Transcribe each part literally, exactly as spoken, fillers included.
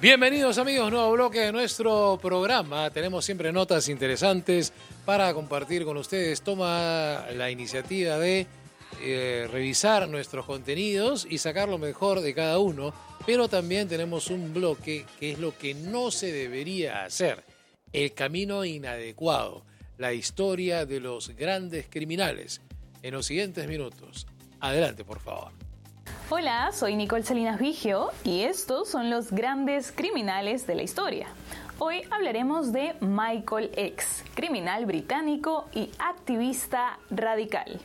Bienvenidos amigos, nuevo bloque de nuestro programa. Tenemos siempre notas interesantes para compartir con ustedes. Toma la iniciativa de eh, revisar nuestros contenidos y sacar lo mejor de cada uno, pero también tenemos un bloque que es lo que no se debería hacer, el camino inadecuado, la historia de los grandes criminales. En los siguientes minutos, adelante por favor. Hola, soy Nicole Salinas Vigio y estos son los grandes criminales de la historia. Hoy hablaremos de Michael X, criminal británico y activista radical.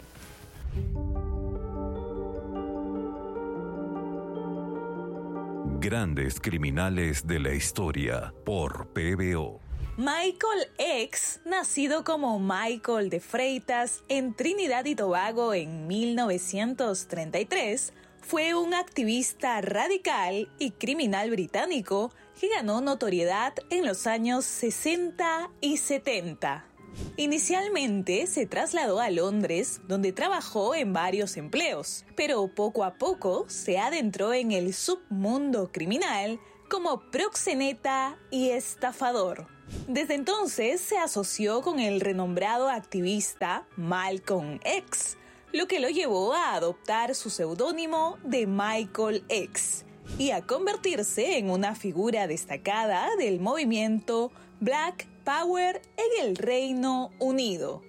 Grandes criminales de la historia por P B O. Michael X, nacido como Michael de Freitas en Trinidad y Tobago en mil novecientos treinta y tres, fue un activista radical y criminal británico que ganó notoriedad en los años sesenta y setenta. Inicialmente se trasladó a Londres, donde trabajó en varios empleos, pero poco a poco se adentró en el submundo criminal como proxeneta y estafador. Desde entonces se asoció con el renombrado activista Malcolm X, lo que lo llevó a adoptar su seudónimo de Michael X y a convertirse en una figura destacada del movimiento Black Power en el Reino Unido.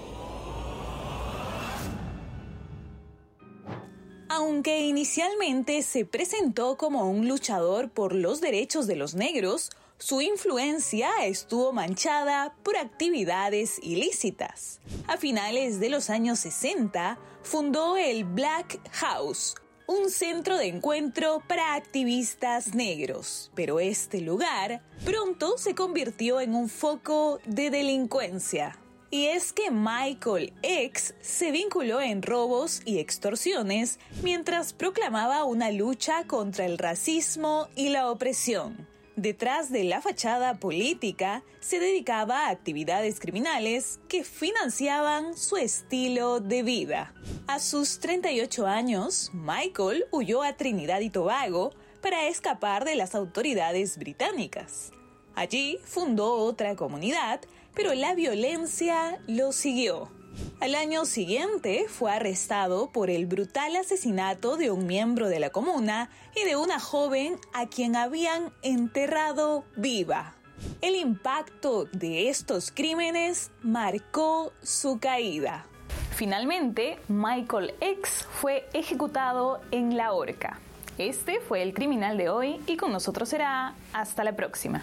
Aunque inicialmente se presentó como un luchador por los derechos de los negros, su influencia estuvo manchada por actividades ilícitas. A finales de los años sesenta, fundó el Black House, un centro de encuentro para activistas negros, pero este lugar pronto se convirtió en un foco de delincuencia. Y es que Michael X se vinculó en robos y extorsiones mientras proclamaba una lucha contra el racismo y la opresión. Detrás de la fachada política, se dedicaba a actividades criminales que financiaban su estilo de vida. A sus treinta y ocho años, Michael huyó a Trinidad y Tobago para escapar de las autoridades británicas. Allí fundó otra comunidad, pero la violencia lo siguió. Al año siguiente fue arrestado por el brutal asesinato de un miembro de la comuna y de una joven a quien habían enterrado viva. El impacto de estos crímenes marcó su caída. Finalmente, Michael X fue ejecutado en la horca. Este fue el criminal de hoy y con nosotros será hasta la próxima.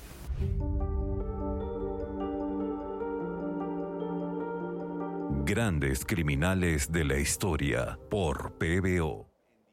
Grandes criminales de la historia por P B O.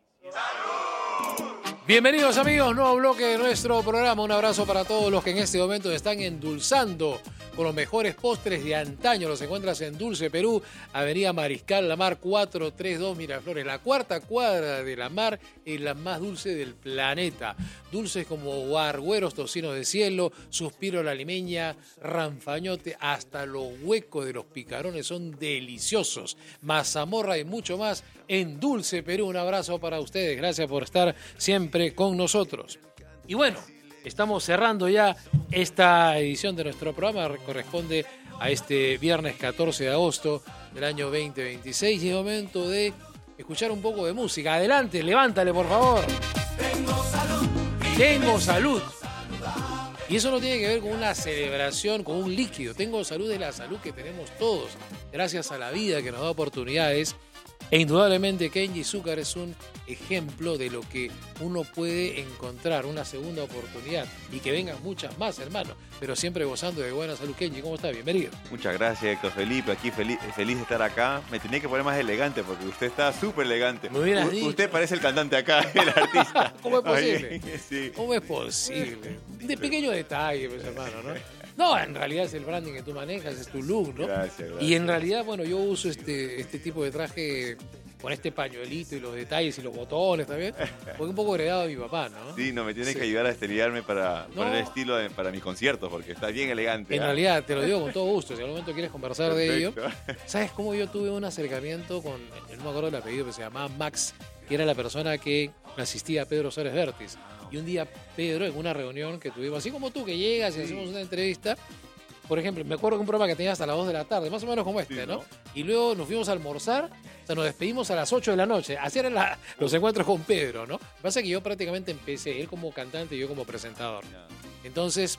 Bienvenidos amigos, nuevo bloque de nuestro programa. Un abrazo para todos los que en este momento están endulzando con los mejores postres de antaño. Los encuentras en Dulce Perú, Avenida Mariscal La Mar cuatrocientos treinta y dos Miraflores. La cuarta cuadra de La Mar es la más dulce del planeta. Dulces como guargüeros, tocinos de cielo, suspiro a la limeña, ranfañote, hasta los huecos de los picarones son deliciosos. Mazamorra y mucho más en Dulce Perú. Un abrazo para ustedes. Gracias por estar siempre con nosotros. Y bueno, estamos cerrando ya esta edición de nuestro programa. Corresponde a este viernes catorce de agosto del año veinte veintiséis. Y es momento de escuchar un poco de música. Adelante, levántale por favor. Tengo salud. Tengo salud. Y eso no tiene que ver con una celebración, con un líquido. Tengo salud es la salud que tenemos todos, gracias a la vida que nos da oportunidades. E indudablemente Kenji Zucker es un ejemplo de lo que uno puede encontrar, una segunda oportunidad, y que vengan muchas más, hermano, pero siempre gozando de buena salud. Kenji, ¿cómo está? Bienvenido. Muchas gracias, Héctor Felipe, aquí feliz, feliz de estar acá. Me tenía que poner más elegante porque usted está súper elegante. Me hubieras dicho. Usted parece el cantante acá, el artista. ¿Cómo es posible? Ay, sí. ¿Cómo es posible? De pequeño detalle, pues, hermano, ¿no? No, en realidad es el branding que tú manejas, es tu look, ¿no? Gracias, gracias. Y en realidad, bueno, yo uso este, este tipo de traje con este pañuelito y los detalles y los botones también, porque un poco heredado de mi papá, ¿no? Sí, no, me tienes Sí. que ayudar a estiliarme para No. poner estilo de- para mis conciertos, porque está bien elegante. En ¿ah? realidad, te lo digo con todo gusto, si en algún momento quieres conversar de ello. Perfecto. ¿Sabes cómo yo tuve un acercamiento con, no me acuerdo el apellido, pero se llamaba Max que era la persona que asistía a Pedro Suárez Vértiz. Y un día Pedro, en una reunión que tuvimos, así como tú que llegas y Sí. hacemos una entrevista, por ejemplo, me acuerdo que un programa que tenía hasta las dos de la tarde, más o menos como este, Sí, ¿no? ¿no? Y luego nos fuimos a almorzar, o sea, nos despedimos a las ocho de la noche. Así eran la- los encuentros con Pedro, ¿no? Lo que pasa es que yo prácticamente empecé, él como cantante y yo como presentador. Ya. Entonces,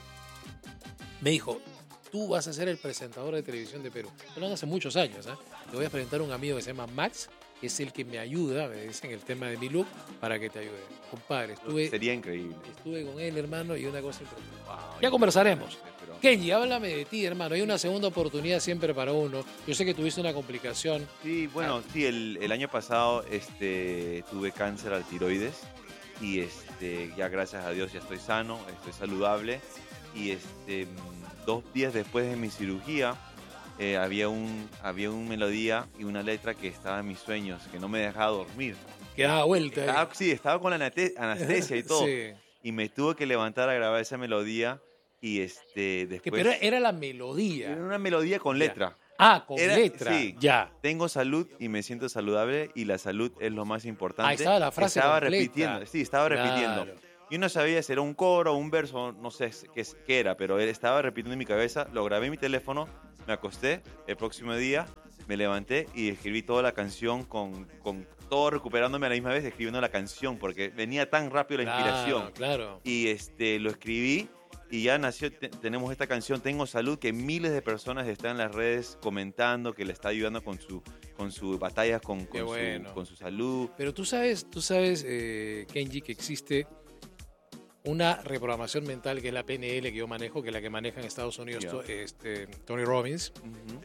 me dijo, tú vas a ser el presentador de televisión de Perú. Lo hace muchos años, ¿eh? Te voy a presentar a un amigo que se llama Max, que es el que me ayuda, me dicen el tema de mi look, para que te ayude. Compadre, estuve, Sería increíble. estuve con él, hermano, y una cosa impresionante. Wow, Ya conversaremos. pero- Kenji, háblame de ti, hermano. Hay una segunda oportunidad siempre para uno. Yo sé que tuviste una complicación. Sí, bueno, sí, el, el año pasado este, tuve cáncer al tiroides y este, ya gracias a Dios ya estoy sano, estoy saludable y este, mm, dos días después de mi cirugía eh, había, un, había una melodía y una letra que estaba en mis sueños, que no me dejaba dormir. Que daba vuelta. ahí. Estaba, sí, estaba con la anate- anestesia y todo Sí. y me tuve que levantar a grabar esa melodía y este, Que, después... pero era la melodía. era una melodía con Ya. letra. Ah, con Era- letra. sí. Ya. Tengo salud y me siento saludable y la salud es lo más importante. Ahí estaba la frase Estaba completa. repitiendo, sí, estaba repitiendo. Claro. Y no sabía si era un coro o un verso, no sé qué, es- qué era, pero él estaba repitiendo en mi cabeza, lo grabé en mi teléfono, me acosté, el próximo día me levanté y escribí toda la canción con, con todo recuperándome a la misma vez, escribiendo la canción, porque venía tan rápido la inspiración. Claro, claro. Y este, lo escribí y ya nació, te- tenemos esta canción, Tengo Salud, que miles de personas están en las redes comentando, que le está ayudando con su, con sus batallas, con, Qué con, bueno. su, con su salud. Pero tú sabes, tú sabes, eh, Kenji, que existe una reprogramación mental que es la P N L que yo manejo, que es la que maneja en Estados Unidos Ya. to- este, Tony Robbins. Ujú.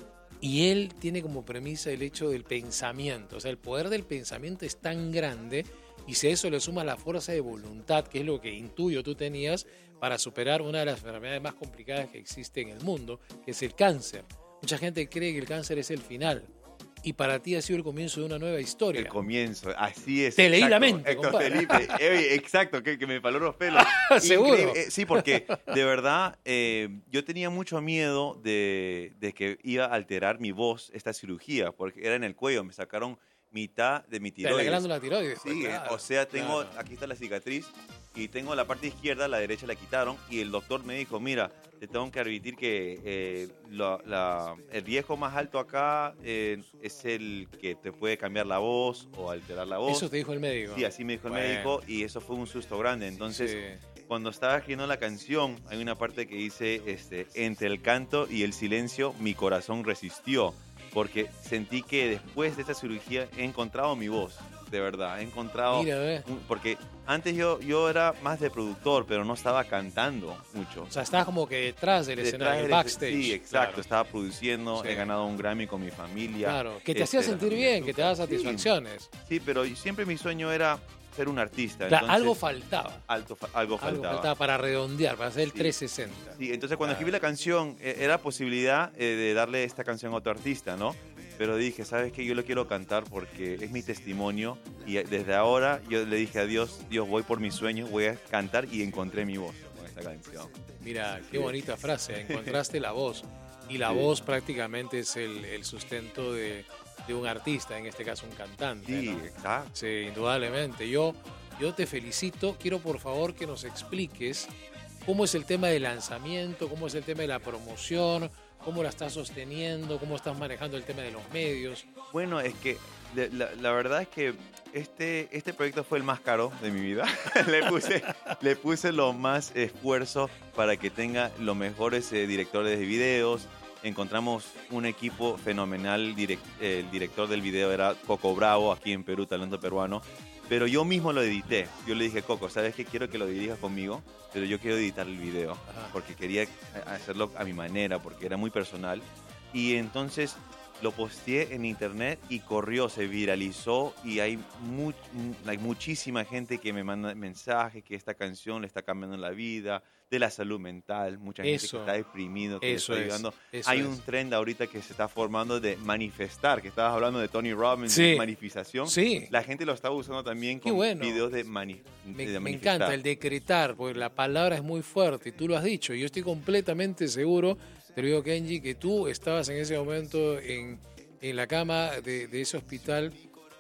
Y él tiene como premisa el hecho del pensamiento. O sea, el poder del pensamiento es tan grande y si a eso le suma la fuerza de voluntad, que es lo que intuyo tú tenías para superar una de las enfermedades más complicadas que existe en el mundo, que es el cáncer. Mucha gente cree que el cáncer es el final y para ti ha sido el comienzo de una nueva historia. El comienzo, así es. Te leí la exacto. mente, Héctor compadre. Felipe, eh, exacto, que, que me paló los pelos. Seguro. Increíble. Eh, Sí, porque de verdad eh, yo tenía mucho miedo de, de que iba a alterar mi voz esta cirugía, porque era en el cuello, me sacaron mitad de mi O sea, la tiroides. glándula tiroides. Sí, pues, eh, claro, o sea, tengo, claro. aquí está la cicatriz y tengo la parte izquierda, la derecha la quitaron y el doctor me dijo, mira, te tengo que advertir que eh, la- la- el riesgo más alto acá eh, es el que te puede cambiar la voz o alterar la voz. Eso te dijo el médico. Sí, así me dijo el Bueno. médico y eso fue un susto grande. Entonces, Sí. cuando estaba escribiendo la canción, hay una parte que dice, este, entre el canto y el silencio, mi corazón resistió, porque sentí que después de esta cirugía he encontrado mi voz, de verdad, he encontrado... Mira, ve. un- porque antes yo, yo era más de productor, pero no estaba cantando mucho. O sea, estabas como que detrás del Detrás escenario, el del- backstage. Sí, exacto, Claro. estaba produciendo, Sí. he ganado un Grammy con mi familia. Claro, que te Este, hacía la sentir familia bien, que te daba Azúcar. Sí, satisfacciones. Sí, pero siempre mi sueño era ser un artista. Claro, entonces, algo faltaba. alto fa- algo Algo faltaba. faltaba para redondear, para hacer el Sí. trescientos sesenta. Sí, entonces cuando Claro. escribí la canción eh, era posibilidad eh, de darle esta canción a otro artista, ¿no? Pero dije, ¿sabes qué? Yo lo quiero cantar porque es mi testimonio y eh, desde ahora yo le dije a Dios, Dios, voy por mis sueños, voy a cantar y encontré mi voz con esta canción. Mira, qué Sí. bonita frase, encontraste la voz. Y la Sí. voz prácticamente es el, el sustento de, de un artista, en este caso un cantante. Sí, ¿no? exacto. Sí, indudablemente. Yo, yo te felicito. Quiero por favor que nos expliques cómo es el tema del lanzamiento, cómo es el tema de la promoción, cómo la estás sosteniendo, cómo estás manejando el tema de los medios. Bueno, es que de- la, la verdad es que este, este proyecto fue el más caro de mi vida. le, puse, le puse lo más esfuerzo para que tenga los mejores eh, directores de videos. Encontramos un equipo fenomenal. direc- eh, el director del video era Coco Bravo, aquí en Perú, talento peruano. Pero yo mismo lo edité. Yo le dije, Coco, ¿sabes qué? Quiero que lo dirijas conmigo, pero yo quiero editar el video. Ajá. Porque quería hacerlo a mi manera, porque era muy personal. Y entonces lo posteé en internet y corrió, se viralizó y hay, mu- hay muchísima gente que me manda mensajes que esta canción le está cambiando la vida, de la salud mental, mucha gente Eso. que está deprimido, que le Eso está es, ayudando. eso Hay es. un trend ahorita que se está formando de manifestar, que estabas hablando de Tony Robbins, Sí. de manifestación. Sí. La gente lo está usando también Qué con bueno. videos de, mani Me, de me manifestar. encanta el decretar, porque la palabra es muy fuerte y tú lo has dicho. Yo estoy completamente seguro, te lo digo, Kenji, que tú estabas en ese momento en, en la cama de, de ese hospital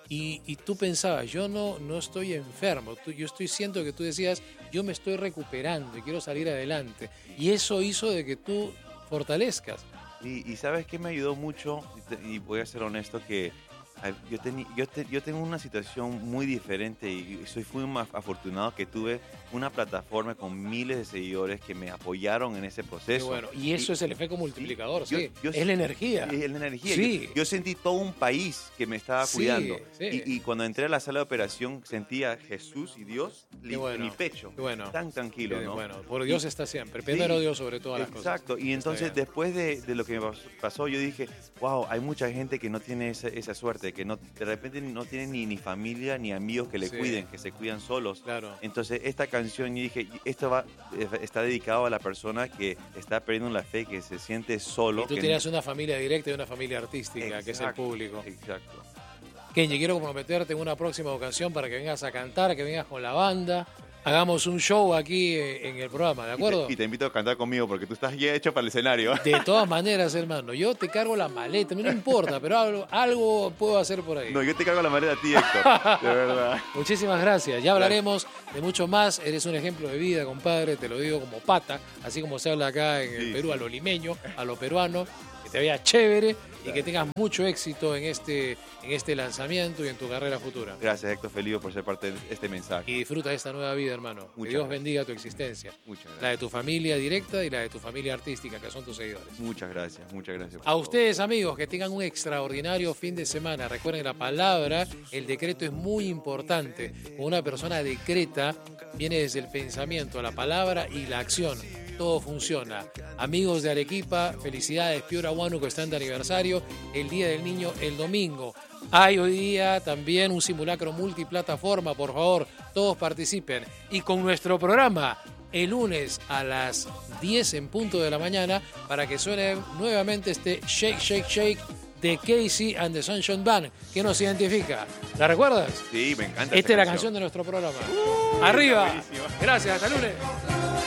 Y, y tú pensabas, yo no, no estoy enfermo, tú, yo estoy siento que tú decías, yo me estoy recuperando y quiero salir adelante. Y eso hizo de que tú fortalezcas. Y, y ¿sabes qué me ayudó mucho? Y, te- y voy a ser honesto que ay, yo, teni- yo, te- yo tengo una situación muy diferente y soy muy más afortunado que tuve una plataforma con miles de seguidores que me apoyaron en ese Qué proceso. bueno. Y eso es el efecto multiplicador, Yo- sí. yo- es la energía. Es la energía. Sí. Yo, yo sentí todo un país que me estaba Sí, cuidando. sí. Y, y cuando entré a la sala de operación sentía a Jesús y Dios li- bueno, en mi pecho. qué bueno. Tan tranquilo, Eh, ¿no? Bueno, por Dios Y- está siempre. sí, Primero Dios sobre todas las cosas. Exacto. Y entonces Está bien. después de, de lo que me pas- pasó, yo dije, wow, hay mucha gente que no tiene esa, esa suerte, que no, de repente no tiene ni, ni familia ni amigos que le Sí. cuiden, que se cuidan solos. Claro. Entonces esta canción, yo dije, esto va, está dedicado a la persona que está perdiendo la fe, que se siente solo. Y tú que tenías una familia directa y una familia artística, que es el Exacto, público. Exacto. Kenji, quiero comprometerte en una próxima ocasión para que vengas a cantar, que vengas con la banda. Hagamos un show aquí eh, en el programa, ¿de acuerdo? Y te, y te invito a cantar conmigo porque tú estás ya hecho para el escenario. De todas maneras, hermano, yo te cargo la maleta, no importa, pero algo, algo puedo hacer por ahí. No, yo te cargo la maleta a ti, Héctor. De verdad. Muchísimas gracias. Ya hablaremos de mucho más. Eres un ejemplo de vida, compadre. Te lo digo como pata, así como se habla acá en el Sí, Perú, sí. a lo limeño, a lo peruano. Que te vea chévere y que tengas mucho éxito en este, en este lanzamiento y en tu carrera futura. Gracias, Héctor Felipe, por ser parte de este mensaje. Y disfruta de esta nueva vida, hermano. Que Muchas Dios gracias. bendiga tu existencia. Muchas gracias. La de tu familia directa y la de tu familia artística, que son tus seguidores. Muchas gracias, muchas gracias. por A todo. ustedes, amigos, que tengan un extraordinario fin de semana. Recuerden la palabra, el decreto es muy importante. Cuando una persona decreta, viene desde el pensamiento, la palabra y la acción. Todo funciona. Amigos de Arequipa, felicidades. Piura Huánuco está de aniversario. El Día del Niño el domingo. Hay hoy día también un simulacro multiplataforma. Por favor, todos participen. Y con nuestro programa el lunes a las diez en punto de la mañana para que suene nuevamente este Shake, Shake, Shake de Casey and the Sunshine Band, que nos identifica. ¿La recuerdas? Sí, me encanta. Esta es la canción de nuestro programa. Arriba. Gracias, hasta el lunes.